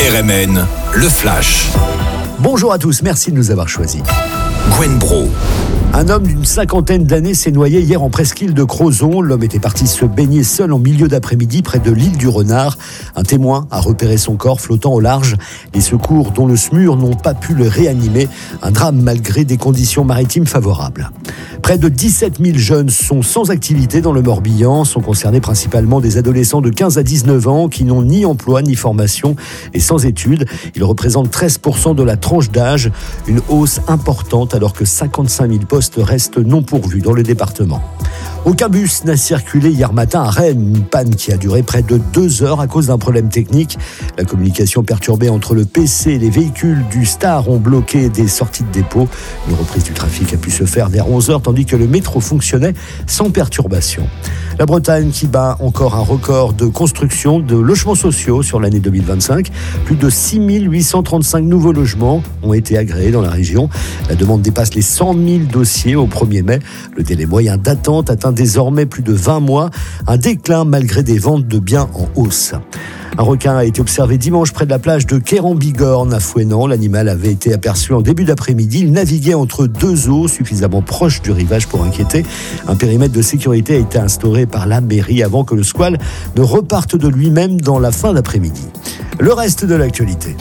RMN, le Flash. Bonjour à tous, merci de nous avoir choisis. Gwen Bro. Un homme d'une cinquantaine d'années s'est noyé hier en presqu'île de Crozon. L'homme était parti se baigner seul en milieu d'après-midi près de l'île du Renard. Un témoin a repéré son corps flottant au large. Les secours, dont le SMUR, n'ont pas pu le réanimer. Un drame malgré des conditions maritimes favorables. Près de 17 000 jeunes sont sans activité dans le Morbihan. Sont concernés principalement des adolescents de 15 à 19 ans qui n'ont ni emploi ni formation et sans études. Ils représentent 13% de la tranche d'âge. Une hausse importante alors que 55 000 postes restent non pourvus dans le département. Aucun bus n'a circulé hier matin à Rennes. Une panne qui a duré près de 2 heures à cause d'un problème technique. La communication perturbée entre le PC et les véhicules du Star ont bloqué des sorties de dépôt. Une reprise du trafic a pu se faire vers 11 heures tandis que le métro fonctionnait sans perturbation. La Bretagne qui bat encore un record de construction de logements sociaux sur l'année 2025. Plus de 6 835 nouveaux logements ont été agréés dans la région. La demande dépasse les 100 000 dossiers au 1er mai. Le délai moyen d'attente atteint désormais plus de 20 mois. Un déclin malgré des ventes de biens en hausse. Un requin a été observé dimanche près de la plage de Queyran-Bigorne à Fouesnant. L'animal avait été aperçu en début d'après-midi. Il naviguait entre deux eaux suffisamment proches du rivage pour inquiéter. Un périmètre de sécurité a été instauré par la mairie avant que le squale ne reparte de lui-même dans la fin d'après-midi. Le reste de l'actualité.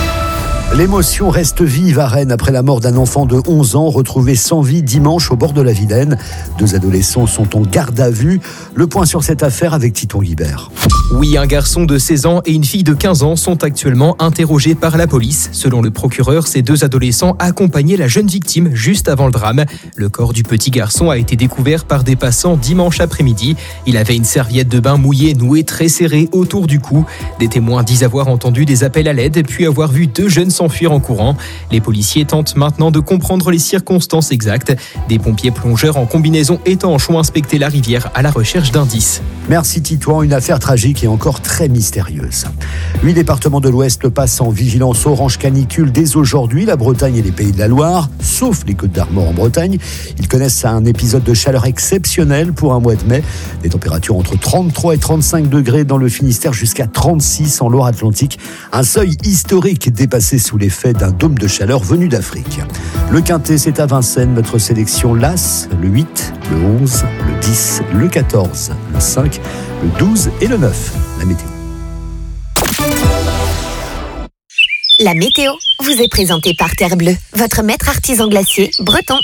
L'émotion reste vive à Rennes après la mort d'un enfant de 11 ans retrouvé sans vie dimanche au bord de la Vilaine. 2 adolescents sont en garde à vue. Le point sur cette affaire avec Titon Guibert. Oui, un garçon de 16 ans et une fille de 15 ans sont actuellement interrogés par la police. Selon le procureur, ces 2 adolescents accompagnaient la jeune victime juste avant le drame. Le corps du petit garçon a été découvert par des passants dimanche après-midi. Il avait une serviette de bain mouillée nouée très serrée autour du cou. Des témoins disent avoir entendu des appels à l'aide puis avoir vu 2 jeunes s'enfuir en courant. Les policiers tentent maintenant de comprendre les circonstances exactes. Des pompiers plongeurs en combinaison étanche ont inspecté la rivière à la recherche d'indices. Merci Titouan, une affaire tragique et encore très mystérieuse. 8 départements de l'Ouest passent en vigilance orange canicule dès aujourd'hui. La Bretagne et les Pays de la Loire, sauf les Côtes-d'Armor en Bretagne. Ils connaissent un épisode de chaleur exceptionnel pour un mois de mai. Des températures entre 33 et 35 degrés dans le Finistère jusqu'à 36 en Loire-Atlantique. Un seuil historique dépassé sous l'effet d'un dôme de chaleur venu d'Afrique. Le Quintet, c'est à Vincennes. Notre sélection l'As, le 8, le 11, le 10, le 14, le 5, le 12 et le 9. La météo. La météo vous est présentée par Terre Bleue, votre maître artisan glacier breton.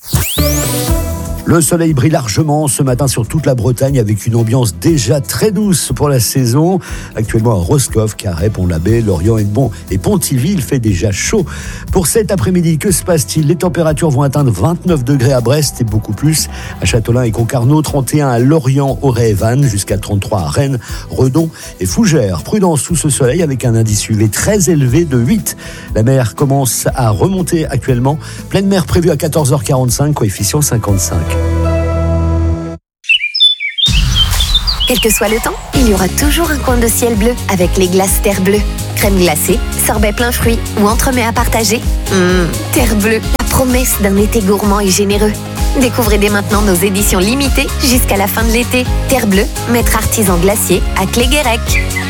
Le soleil brille largement ce matin sur toute la Bretagne avec une ambiance déjà très douce pour la saison. Actuellement à Roscoff, Carhaix, Pont-l'Abbé, Lorient et Pontivy, il fait déjà chaud. Pour cet après-midi, que se passe-t-il ? Les températures vont atteindre 29 degrés à Brest et beaucoup plus à Châtelain et Concarneau, 31 à Lorient, Auray et Vannes, jusqu'à 33 à Rennes, Redon et Fougères. Prudence sous ce soleil avec un indice UV très élevé de 8. La mer commence à remonter actuellement. Pleine mer prévue à 14h45, coefficient 55. Quel que soit le temps, il y aura toujours un coin de ciel bleu avec les glaces Terre Bleue. Crème glacée, sorbet plein fruits ou entremets à partager. Terre Bleue, la promesse d'un été gourmand et généreux. Découvrez dès maintenant nos éditions limitées jusqu'à la fin de l'été. Terre Bleue, maître artisan glacier à Cléguérec.